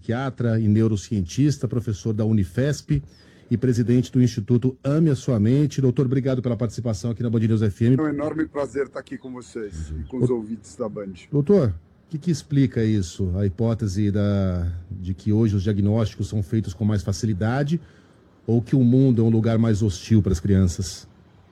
psiquiatra e neurocientista, professor da Unifesp e presidente do Instituto Ame a Sua Mente. Doutor, obrigado pela participação aqui na Band News FM. É um enorme prazer estar aqui com vocês e com os ouvintes da Band. Doutor, o que explica isso? A hipótese de que hoje os diagnósticos são feitos com mais facilidade ou que o mundo é um lugar mais hostil para as crianças?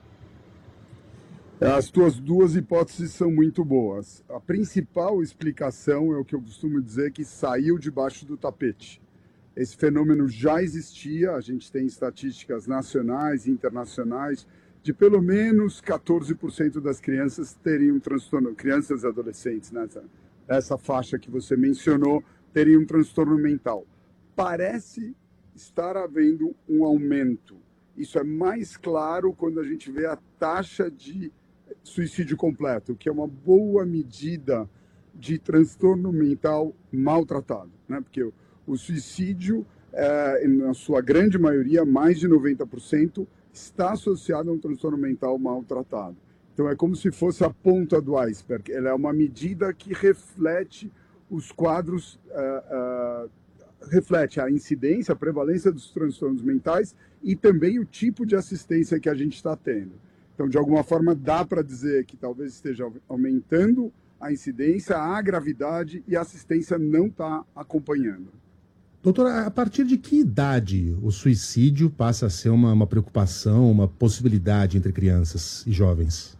As tuas duas hipóteses são muito boas. A principal explicação é o que eu costumo dizer, que saiu debaixo do tapete. Esse fenômeno já existia, a gente tem estatísticas nacionais e internacionais de pelo menos 14% das crianças teriam um transtorno, crianças e adolescentes, essa faixa que você mencionou, teriam um transtorno mental. Parece estar havendo um aumento. Isso é mais claro quando a gente vê a taxa de suicídio completo, que é uma boa medida de transtorno mental maltratado, né? Porque o suicídio, na sua grande maioria, mais de 90%, está associado a um transtorno mental maltratado. Então é como se fosse a ponta do iceberg. Ela é uma medida que reflete os quadros, reflete a incidência, a prevalência dos transtornos mentais e também o tipo de assistência que a gente está tendo. Então, de alguma forma, dá para dizer que talvez esteja aumentando a incidência, a gravidade e a assistência não está acompanhando. Doutora, a partir de que idade o suicídio passa a ser uma preocupação, uma possibilidade entre crianças e jovens?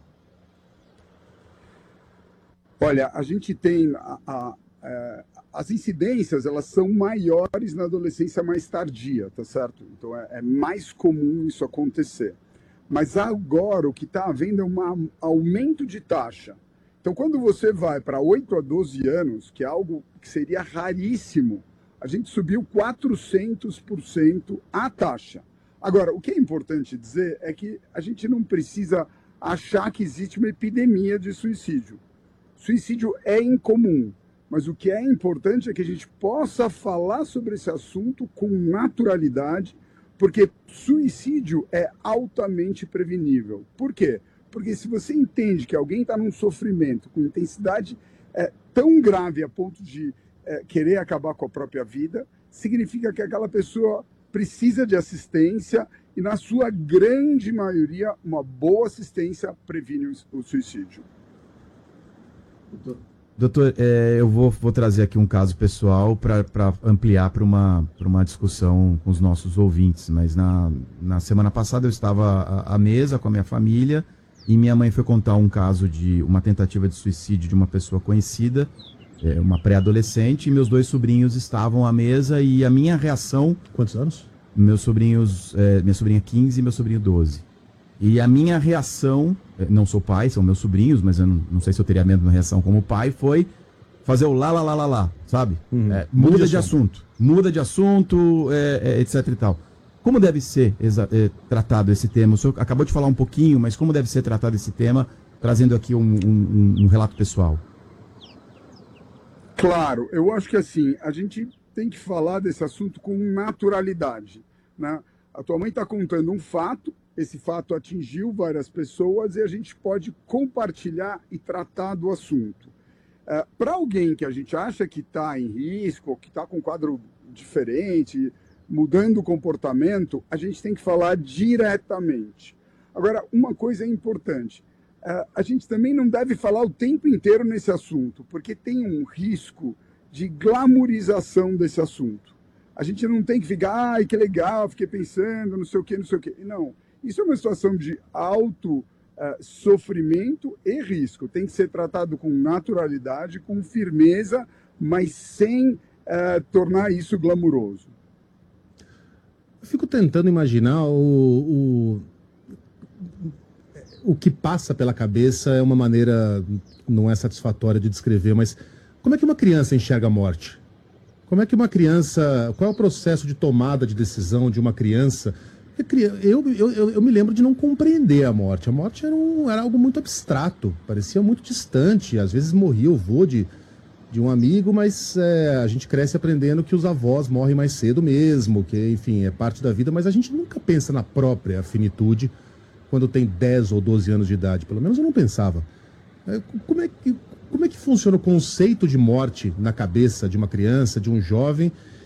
Olha, a gente tem as incidências, elas são maiores na adolescência mais tardia, tá certo? Então é mais comum isso acontecer. Mas agora o que está havendo é um aumento de taxa. Então quando você vai para 8 a 12 anos, que é algo que seria raríssimo, a gente subiu 400% a taxa. Agora, o que é importante dizer é que a gente não precisa achar que existe uma epidemia de suicídio. Suicídio é incomum, mas o que é importante é que a gente possa falar sobre esse assunto com naturalidade, porque suicídio é altamente prevenível. Por quê? Porque se você entende que alguém está num sofrimento com intensidade tão grave a ponto de querer acabar com a própria vida, significa que aquela pessoa precisa de assistência e, na sua grande maioria, uma boa assistência previne o suicídio. Doutor, eu vou trazer aqui um caso pessoal para ampliar para uma discussão com os nossos ouvintes, mas na semana passada eu estava à mesa com a minha família e minha mãe foi contar um caso de uma tentativa de suicídio de uma pessoa conhecida, uma pré-adolescente, e meus dois sobrinhos estavam à mesa e a minha reação... Quantos anos? Meus sobrinhos, minha sobrinha 15 e meu sobrinho 12. E a minha reação, não sou pai, são meus sobrinhos, mas eu não sei se eu teria a mesma reação como pai, foi fazer o lá, sabe? Muda de assunto, etc e tal. Como deve ser tratado esse tema? O senhor acabou de falar um pouquinho, mas como deve ser tratado esse tema, trazendo aqui um relato pessoal? Claro, eu acho que assim, a gente tem que falar desse assunto com naturalidade, né? A tua mãe está contando um fato, esse fato atingiu várias pessoas e a gente pode compartilhar e tratar do assunto. Para alguém que a gente acha que está em risco, que está com um quadro diferente, mudando o comportamento, a gente tem que falar diretamente. Agora, uma coisa é importante, a gente também não deve falar o tempo inteiro nesse assunto, porque tem um risco de glamorização desse assunto. A gente não tem que ficar, ai, que legal, fiquei pensando, não sei o quê. Não, isso é uma situação de alto sofrimento e risco. Tem que ser tratado com naturalidade, com firmeza, mas sem tornar isso glamuroso. Eu fico tentando imaginar o que passa pela cabeça, é uma maneira, não é satisfatória de descrever, mas como é que uma criança enxerga a morte? Como é que uma criança, qual é o processo de tomada de decisão de uma criança? Eu me lembro de não compreender a morte. A morte era algo muito abstrato, parecia muito distante. Às vezes morria o vô de um amigo, mas a gente cresce aprendendo que os avós morrem mais cedo mesmo, que, enfim, é parte da vida, mas a gente nunca pensa na própria finitude quando tem 10 ou 12 anos de idade. Pelo menos eu não pensava. Como é que funciona o conceito de morte na cabeça de uma criança, de um jovem,